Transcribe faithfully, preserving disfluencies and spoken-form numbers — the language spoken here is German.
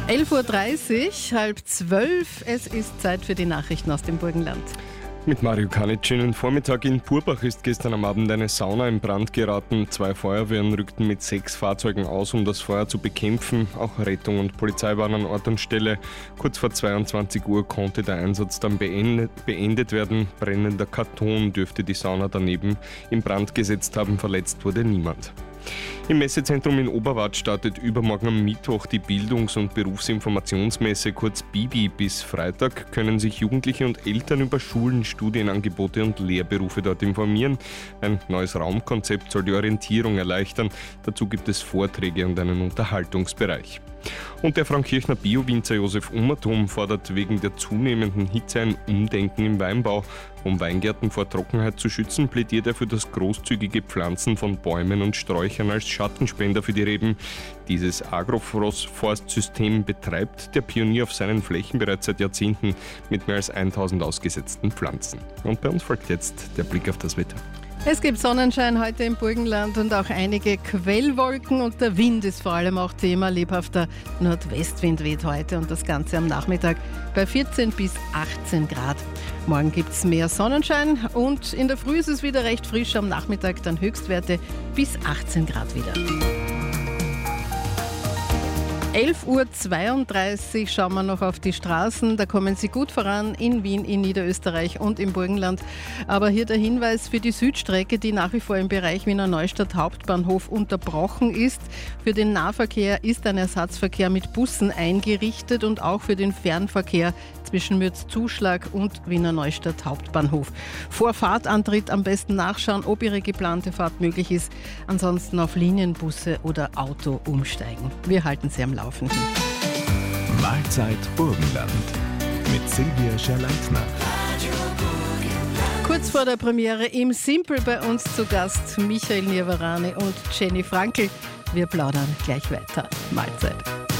elf Uhr dreißig, halb zwölf. Es ist Zeit für die Nachrichten aus dem Burgenland. Mit Mario Kanic. Schönen Vormittag. In Purbach ist gestern am Abend eine Sauna in Brand geraten. Zwei Feuerwehren rückten mit sechs Fahrzeugen aus, um das Feuer zu bekämpfen. Auch Rettung und Polizei waren an Ort und Stelle. Kurz vor zweiundzwanzig Uhr konnte der Einsatz dann beendet, beendet werden. Brennender Karton dürfte die Sauna daneben in Brand gesetzt haben. Verletzt wurde niemand. Im Messezentrum in Oberwart startet übermorgen am Mittwoch die Bildungs- und Berufsinformationsmesse, kurz BIBI. Bis Freitag können sich Jugendliche und Eltern über Schulen, Studienangebote und Lehrberufe dort informieren. Ein neues Raumkonzept soll die Orientierung erleichtern. Dazu gibt es Vorträge und einen Unterhaltungsbereich. Und der Frankirchner Bio-Winzer Josef Ummertum fordert wegen der zunehmenden Hitze ein Umdenken im Weinbau. Um Weingärten vor Trockenheit zu schützen, plädiert er für das großzügige Pflanzen von Bäumen und Sträuchern als Schattenspender für die Reben. Dieses Agroforstsystem betreibt der Pionier auf seinen Flächen bereits seit Jahrzehnten mit mehr als tausend ausgesetzten Pflanzen. Und bei uns folgt jetzt der Blick auf das Wetter. Es gibt Sonnenschein heute im Burgenland und auch einige Quellwolken und der Wind ist vor allem auch Thema. Lebhafter Nordwestwind weht heute und das Ganze am Nachmittag bei vierzehn bis achtzehn Grad. Morgen gibt es mehr Sonnenschein und in der Früh ist es wieder recht frisch, am Nachmittag dann Höchstwerte bis achtzehn Grad wieder. elf Uhr zweiunddreißig schauen wir noch auf die Straßen. Da kommen Sie gut voran in Wien, in Niederösterreich und im Burgenland. Aber hier der Hinweis für die Südstrecke, die nach wie vor im Bereich Wiener Neustadt Hauptbahnhof unterbrochen ist. Für den Nahverkehr ist ein Ersatzverkehr mit Bussen eingerichtet und auch für den Fernverkehr zwischen Mürzzuschlag und Wiener Neustadt Hauptbahnhof. Vor Fahrtantritt am besten nachschauen, ob Ihre geplante Fahrt möglich ist. Ansonsten auf Linienbusse oder Auto umsteigen. Wir halten Sie am Laufen. Mahlzeit Burgenland mit Silvia Scherleitner. Kurz vor der Premiere im Simple bei uns zu Gast Michael Nirvarani und Jenny Frankel. Wir plaudern gleich weiter. Mahlzeit.